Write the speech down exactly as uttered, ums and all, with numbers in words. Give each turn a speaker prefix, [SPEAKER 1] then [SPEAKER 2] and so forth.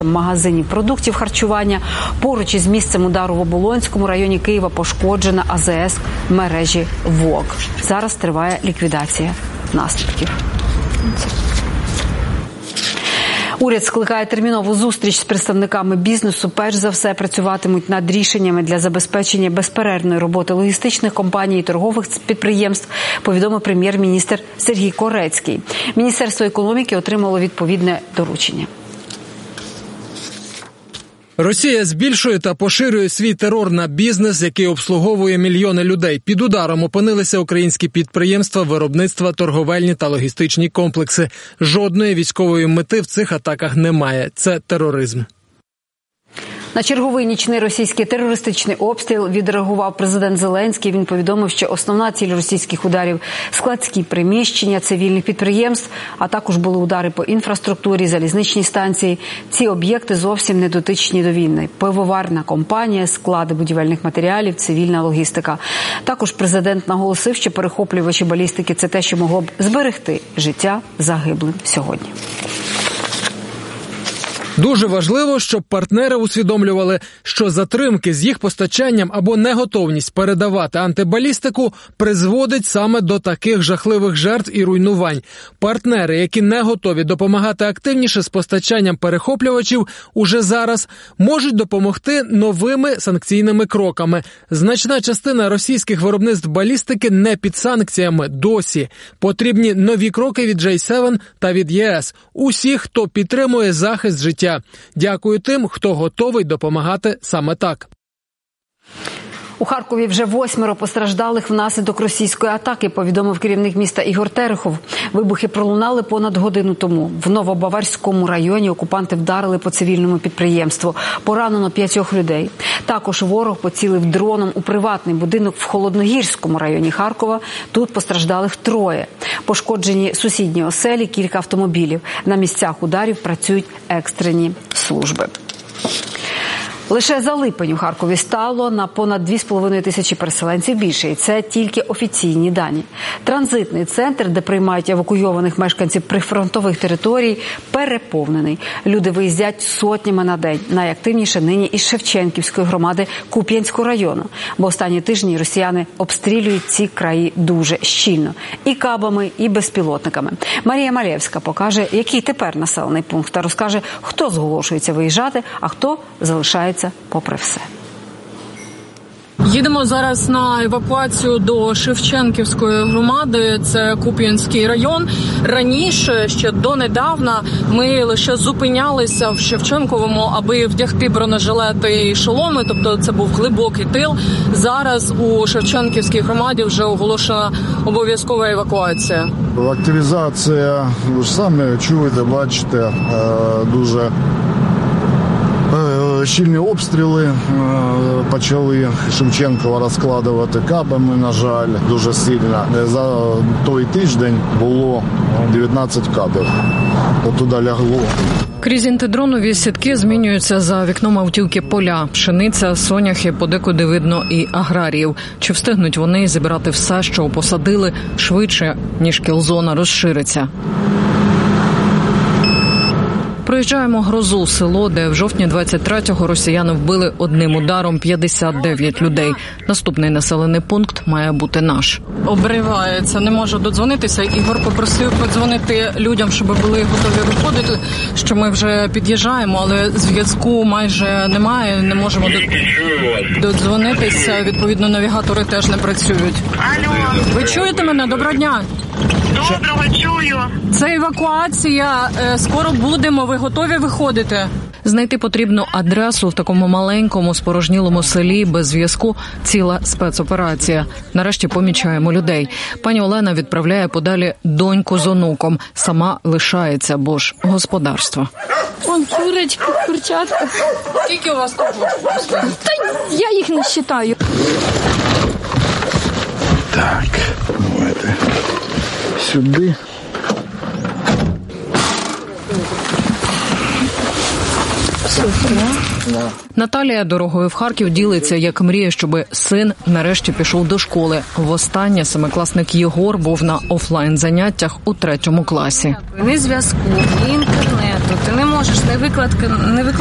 [SPEAKER 1] магазинів продуктів харчування. Поруч із місцем удару в Оболонському районі Києва пошкоджена А З С мережі ВОК. Зараз триває ліквідація наслідків. Уряд скликає термінову зустріч з представниками бізнесу. Перш за все працюватимуть над рішеннями для забезпечення безперервної роботи логістичних компаній і торгових підприємств, повідомив прем'єр-міністр Сергій Корецький. Міністерство економіки отримало відповідне доручення.
[SPEAKER 2] Росія збільшує та поширює свій терор на бізнес, який обслуговує мільйони людей. Під ударом опинилися українські підприємства, виробництва, торговельні та логістичні комплекси. Жодної військової мети в цих атаках немає. Це тероризм.
[SPEAKER 1] На черговий нічний російський терористичний обстріл відреагував президент Зеленський. Він повідомив, що основна ціль російських ударів – складські приміщення цивільних підприємств, а також були удари по інфраструктурі, залізничній станції. Ці об'єкти зовсім не дотичні до війни. Пивоварна компанія, склади будівельних матеріалів, цивільна логістика. Також президент наголосив, що перехоплювачі балістики – це те, що могло б зберегти життя загиблим сьогодні.
[SPEAKER 2] Дуже важливо, щоб партнери усвідомлювали, що затримки з їх постачанням або неготовність передавати антибалістику призводить саме до таких жахливих жертв і руйнувань. Партнери, які не готові допомагати активніше з постачанням перехоплювачів, уже зараз можуть допомогти новими санкційними кроками. Значна частина російських виробництв балістики не під санкціями досі. Потрібні нові кроки від Джей севен та від Є Ес. Усіх, хто підтримує захист життя. Дякую тим, хто готовий допомагати саме так.
[SPEAKER 1] У Харкові вже восьмеро постраждалих внаслідок російської атаки, повідомив керівник міста Ігор Терехов. Вибухи пролунали понад годину тому. В Новобаварському районі окупанти вдарили по цивільному підприємству. Поранено п'ятьох людей. Також ворог поцілив дроном у приватний будинок в Холодногірському районі Харкова. Тут постраждалих троє. Пошкоджені сусідні оселі, кілька автомобілів. На місцях ударів працюють екстрені служби. Лише за липень у Харкові стало на понад дві з половиною тисячі переселенців більше. І це тільки офіційні дані. Транзитний центр, де приймають евакуйованих мешканців прифронтових територій, переповнений. Люди виїздять сотнями на день. Найактивніше нині із Шевченківської громади Куп'янського району. Бо останні тижні росіяни обстрілюють ці краї дуже щільно. І кабами, і безпілотниками. Марія Малєвська покаже, який тепер населений пункт, та розкаже, хто зголошується виїжджати, а хто залишається попри все.
[SPEAKER 3] Їдемо зараз на евакуацію до Шевченківської громади, це Куп'янський район. Раніше, ще донедавна, ми лише зупинялися в Шевченковому, аби вдягти бронежилети і шоломи, тобто це був глибокий тил. Зараз у Шевченківській громаді вже оголошена обов'язкова евакуація.
[SPEAKER 4] Активізація, ви ж самі чуєте, бачите, дуже щільні обстріли почали Шевченкова розкладувати кабами, на жаль, дуже сильно. За той тиждень було дев'ятнадцять кабів. Туди лягло.
[SPEAKER 3] Крізь антидронові сітки змінюються за вікном автівки поля. Пшениця, соняхи, подекуди видно і аграріїв. Чи встигнуть вони зібрати все, що посадили, швидше, ніж кілзона розшириться? Проїжджаємо Грозу, село, де в жовтні двадцять третього росіяни вбили одним ударом п'ятдесят дев'ять людей. Наступний населений пункт має бути наш. Обривається, не можу додзвонитися. Ігор попросив подзвонити людям, щоб були готові виходити, що ми вже під'їжджаємо, але зв'язку майже немає, не можемо додзвонитися. Відповідно, навігатори теж не працюють.
[SPEAKER 5] Алло.
[SPEAKER 3] Ви чуєте мене? Доброго дня.
[SPEAKER 5] Доброго, чую.
[SPEAKER 3] Це евакуація. Скоро будемо. Ви готові виходити? Знайти потрібну адресу в такому маленькому спорожнілому селі без зв'язку – ціла спецоперація. Нарешті помічаємо людей. Пані Олена відправляє подалі доньку з онуком. Сама лишається, бо ж господарство.
[SPEAKER 6] Вон курочки, курчатка.
[SPEAKER 3] Скільки у вас тут?
[SPEAKER 6] Та я їх не вважаю.
[SPEAKER 4] Так, давайте сюди.
[SPEAKER 3] Наталія дорогою в Харків ділиться, як мріє, щоб син нарешті пішов до школи. Востаннє семикласник Єгор був на офлайн-заняттях у третьому класі.
[SPEAKER 7] Ні зв'язку, ні інтернету. Ти не можеш не викладки, не викладати